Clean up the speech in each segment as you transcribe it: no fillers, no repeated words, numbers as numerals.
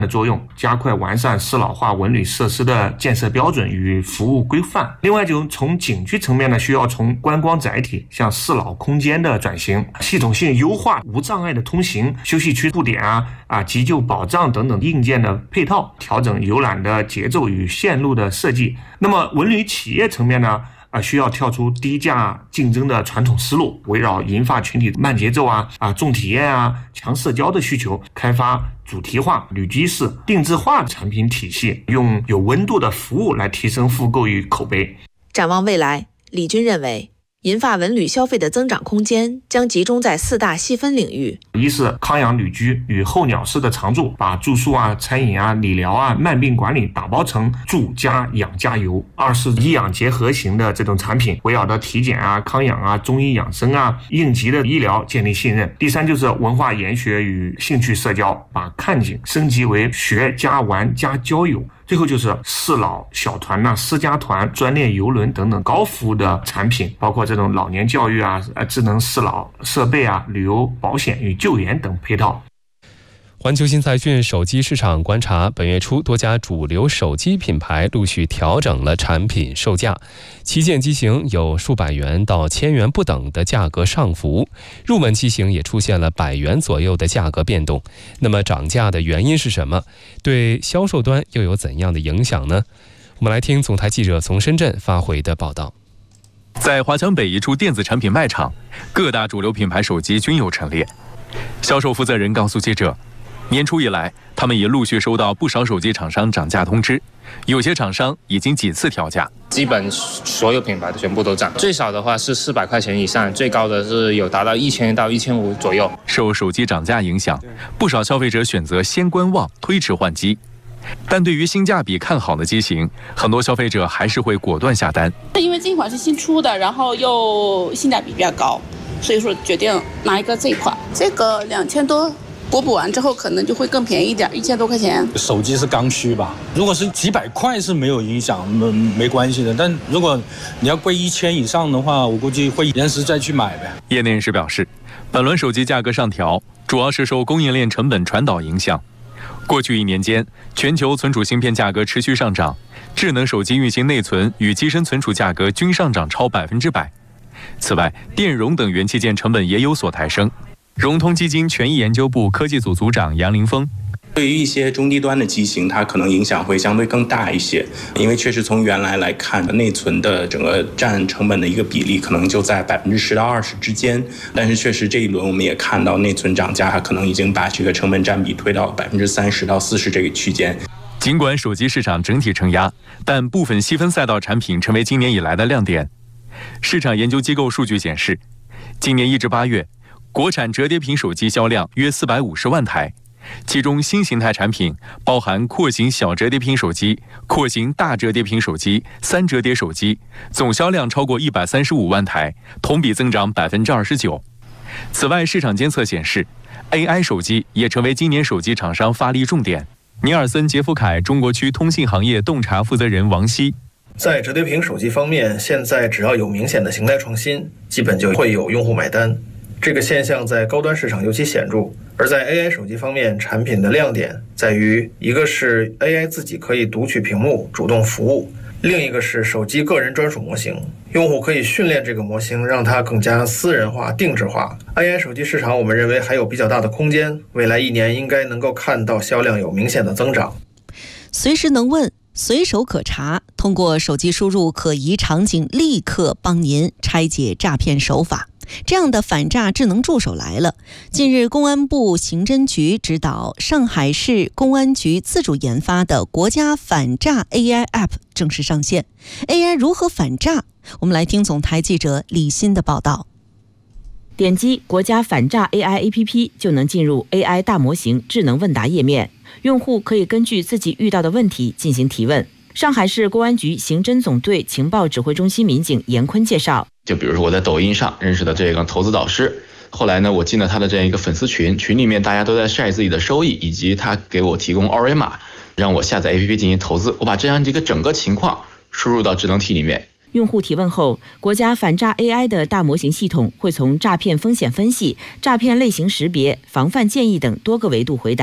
的作用，加快完善适老化文旅设施的建设标准与服务规范。另外，就从景区层面呢，需要从观光载体向适老空间的转型，系统性优化无障碍的通行、休息区布点急救保障等等硬件的配套，调整游览的节奏与线路的设计。那么文旅企业层面呢，需要跳出低价竞争的传统思路，围绕银发群体慢节奏重体验强社交的需求，开发主题化、旅居式、定制化产品体系，用有温度的服务来提升复购与口碑。 展望未来，李军认为银发文旅消费的增长空间将集中在4大细分领域： 一是康养旅居与候鸟式的常住，把住宿餐饮理疗慢病管理打包成住加养加游；二是医养结合型的这种产品，围绕着体检康养中医养生应急的医疗建立信任；第三就是文化研学与兴趣社交，把看景升级为学加玩加交友；最后就是适老小团私家团、专列邮轮等等高服务的产品，包括这种老年教育智能适老设备旅游保险与救援等配套。 环球新财讯手机市场观察，本月初多家主流手机品牌陆续调整了产品售价，旗舰机型有数百元到1000元不等的价格上浮，入门机型也出现了100元左右的价格变动。那么涨价的原因是什么？对销售端又有怎样的影响呢？我们来听总台记者从深圳发回的报道。 在华强北一处电子产品卖场，各大主流品牌手机均有陈列。销售负责人告诉记者，年初以来，他们已陆续收到不少手机厂商涨价通知，有些厂商已经几次调价。 基本所有品牌的全部都涨，最少的话是400块钱以上，最高的是有达到1000到1500左右。 受手机涨价影响，不少消费者选择先观望，推迟换机。但对于性价比看好的机型，很多消费者还是会果断下单。 因为这款是新出的，然后又性价比比较高，所以说决定拿一个这一款。这个2000多。国补完之后可能就会更便宜一点，1000多块钱。 手机是刚需吧，如果是几百块是没有影响，没关系的。但如果你要贵1000以上的话，我估计会延时再去买呗。 业内人士表示，本轮手机价格上调主要是受供应链成本传导影响。过去1年间，全球存储芯片价格持续上涨，智能手机运行内存与机身存储价格均上涨超100%。此外，电容等元器件成本也有所抬升。融通基金权益研究部科技组组长杨凌峰， 对于一些中低端的机型，它可能影响会相对更大一些，因为确实从原来来看，内存的整个占成本的一个比例可能就在10%到20%之间。但是确实这一轮我们也看到内存涨价，它可能已经把这个成本占比推到30%到40%这个区间。 尽管手机市场整体承压，但部分细分赛道产品成为今年以来的亮点。市场研究机构数据显示，今年1至8月。国产折叠屏手机销量约450万台，其中新形态产品包含廓形小折叠屏手机、廓形大折叠屏手机、3折叠手机，总销量超过135万台，同比增长29%。此外，市场监测显示 ，AI 手机也成为今年手机厂商发力重点。尼尔森杰夫凯中国区通信行业洞察负责人王希， 在折叠屏手机方面，现在只要有明显的形态创新，基本就会有用户买单。这个现象在高端市场尤其显著，而在 AI 手机方面，产品的亮点在于，一个是 AI 自己可以读取屏幕主动服务，另一个是手机个人专属模型，用户可以训练这个模型，让它更加私人化、定制化。AI 手机市场我们认为还有比较大的空间，未来1年应该能够看到销量有明显的增长。 随时能问，随手可查，通过手机输入可疑场景，立刻帮您拆解诈骗手法。这样的反诈智能助手来了。近日，公安部刑侦局指导上海市公安局自主研发的国家反诈 AI App 正式上线。AI 如何反诈？我们来听总台记者李欣的报道。 点击国家反诈 AI APP 就能进入 AI 大模型智能问答页面，用户可以根据自己遇到的问题进行提问。上海市公安局刑侦总队情报指挥中心民警严坤介绍， 就比如说我在抖音上认识的这个投资导师，后来呢我进了他的这样一个粉丝群，群里面大家都在晒自己的收益，以及他给我提供二维码让我下载 APP 进行投资，我把这样一个整个情况输入到智能体里面。 用户提问后，国家反诈 AI 的大模型系统会从诈骗风险分析、诈骗类型识别、防范建议等多个维度回答，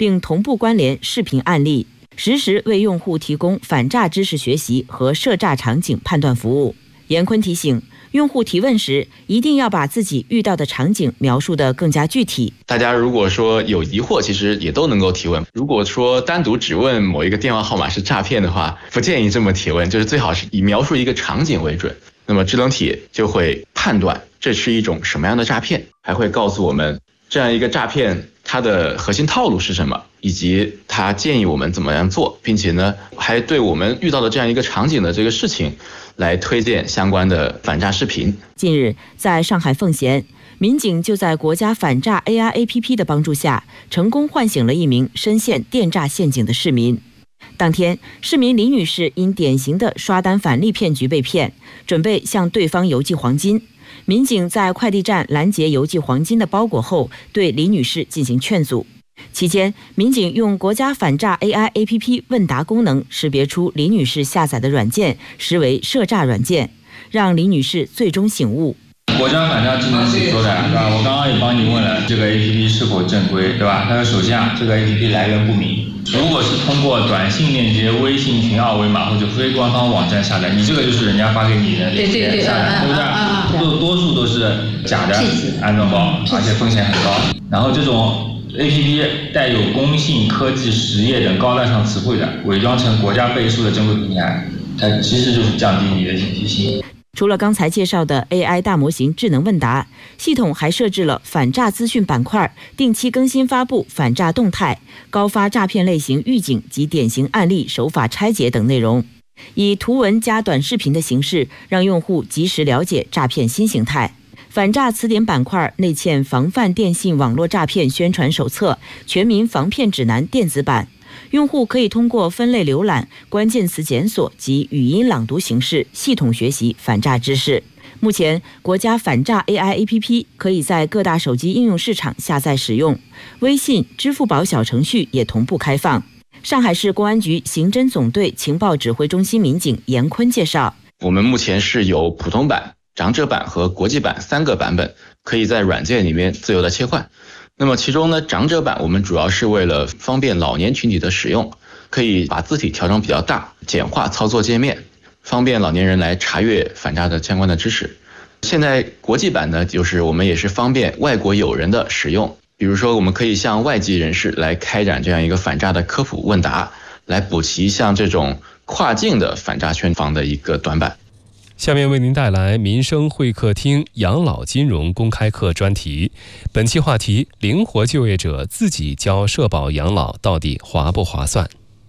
并同步关联视频案例，实时为用户提供反诈知识学习和涉诈场景判断服务。严坤提醒，用户提问时一定要把自己遇到的场景描述得更加具体。 大家如果说有疑惑，其实也都能够提问。如果说单独只问某一个电话号码是诈骗的话，不建议这么提问，就是最好是以描述一个场景为准。那么智能体就会判断这是一种什么样的诈骗，还会告诉我们这样一个诈骗它的核心套路是什么，以及它建议我们怎么样做，并且呢还对我们遇到的这样一个场景的这个事情来推荐相关的反诈视频。 近日，在上海奉贤，民警就在国家反诈 AI APP 的帮助下，成功唤醒了一名深陷电诈陷阱的市民。当天，市民李女士因典型的刷单返利骗局被骗，准备向对方邮寄黄金。民警在快递站拦截邮寄黄金的包裹后，对李女士进行劝阻。期间，民警用国家反诈 AI APP 问答功能识别出李女士下载的软件实为涉诈软件，让李女士最终醒悟。 国家反诈智能体说的，对吧？我刚刚也帮你问了这个 APP 是否正规，对吧？它的首先这个 APP 来源不明，如果是通过短信链接、微信群二维码或者非官方网站下载，你这个就是人家发给你的链接下载，对不对？多数都是假的安装包，而且风险很高。然后这种 APP 带有工信、科技、实业等高大上词汇的，伪装成国家背书的正规平台，它其实就是降低你的警惕性。 除了刚才介绍的 AI 大模型智能问答，系统还设置了反诈资讯板块，定期更新发布反诈动态、高发诈骗类型预警及典型案例手法拆解等内容，以图文加短视频的形式，让用户及时了解诈骗新形态。反诈词典板块内嵌防范电信网络诈骗宣传手册、全民防骗指南电子版，用户可以通过分类浏览、关键词检索及语音朗读形式系统学习反诈知识。目前，国家反诈 AI APP 可以在各大手机应用市场下载使用，微信、支付宝小程序也同步开放。上海市公安局刑侦总队情报指挥中心民警严坤介绍， 我们目前是有普通版、长者版和国际版3个版本，可以在软件里面自由的切换。那么其中呢，长者版我们主要是为了方便老年群体的使用，可以把字体调整比较大，简化操作界面，方便老年人来查阅反诈的相关的知识。现在国际版呢，就是我们也是方便外国友人的使用，比如说我们可以向外籍人士来开展这样一个反诈的科普问答，来补齐像这种跨境的反诈宣防的一个短板。 下面为您带来民生会客厅养老金融公开课专题，本期话题：灵活就业者自己交社保养老到底划不划算？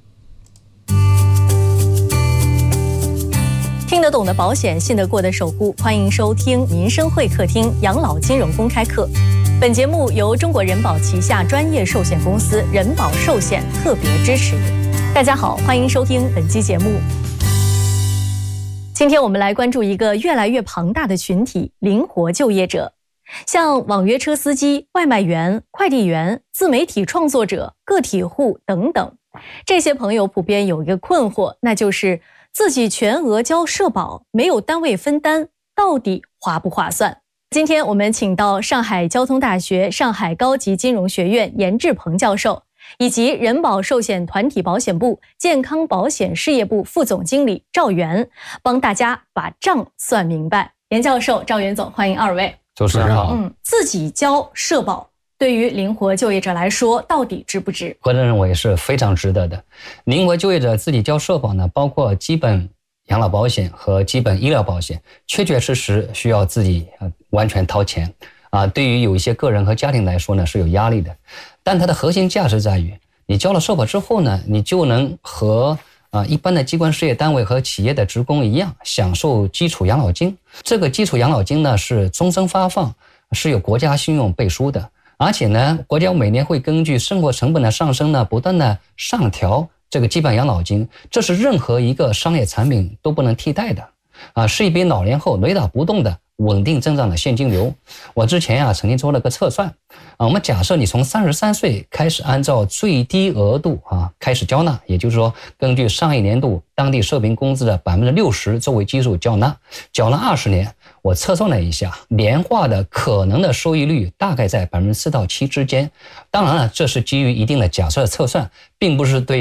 听得懂的保险，信得过的守护。欢迎收听民生会客厅养老金融公开课。本节目由中国人保旗下专业寿险公司人保寿险特别支持。大家好，欢迎收听本期节目。今天我们来关注一个越来越庞大的群体——灵活就业者。像网约车司机、外卖员、快递员、自媒体创作者、个体户等等，这些朋友普遍有一个困惑，那就是自己全额交社保，没有单位分担，到底划不划算？今天我们请到上海交通大学上海高级金融学院严志鹏教授，以及人保寿险团体保险部健康保险事业部副总经理赵源，帮大家把账算明白。严教授、赵源总，欢迎二位。 主持人好。 自己交社保对于灵活就业者来说到底值不值？ 个人认为是非常值得的。灵活就业者自己交社保呢，包括基本养老保险和基本医疗保险，确确实实需要自己完全掏钱对于有一些个人和家庭来说呢是有压力的。但它的核心价值在于，你交了社保之后呢，你就能和一般的机关事业单位和企业的职工一样，享受基础养老金。这个基础养老金呢是终身发放，是有国家信用背书的，而且呢，国家每年会根据生活成本的上升呢，不断的上调这个基本养老金，这是任何一个商业产品都不能替代的是一笔老年后雷打不动的稳定增长的现金流。我之前曾经做了个测算我们假设你从33岁开始按照最低额度开始交纳，也就是说根据上一年度当地社平工资的60%作为基数缴纳20年，我测算了一下，年化的可能的收益率大概在4%到7%之间。当然了，这是基于一定的假设测算，并不是对